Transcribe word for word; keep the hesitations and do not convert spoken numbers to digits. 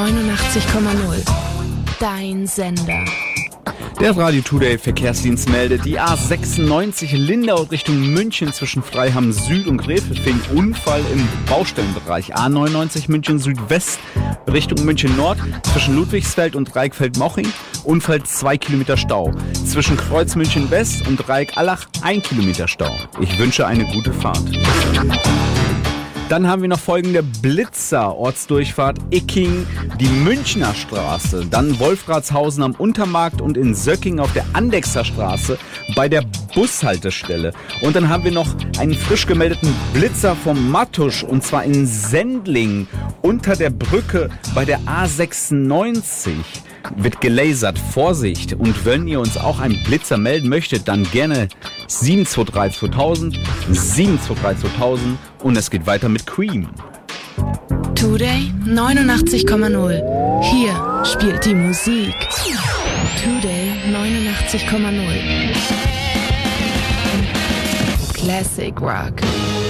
neunundachtzig Komma null. Dein Sender. Der Radio Today Verkehrsdienst meldet, die A sechsundneunzig Lindau Richtung München zwischen Freiham Süd und Gräfelfing. Unfall im Baustellenbereich. A neunundneunzig München Südwest Richtung München Nord zwischen Ludwigsfeld und Dreieckfeld-Moching. Unfall zwei Kilometer Stau. Zwischen Kreuz München West und Dreieck-Allach ein Kilometer Stau. Ich wünsche eine gute Fahrt. Dann haben wir noch folgende Blitzer, Ortsdurchfahrt Icking, die Münchner Straße, dann Wolfratshausen am Untermarkt und in Söcking auf der Andechser Straße bei der Bushaltestelle. Und dann haben wir noch einen frisch gemeldeten Blitzer vom Mattusch und zwar in Sendling unter der Brücke bei der A sechsundneunzig. Wird gelasert, Vorsicht. Und wenn ihr uns auch einen Blitzer melden möchtet, dann gerne sieben zwei drei zweitausend, sieben zwei drei zweitausend und es geht weiter mit Cream. Today neunundachtzig Komma null. Hier spielt die Musik. Today neunundachtzig Komma null. Classic Rock.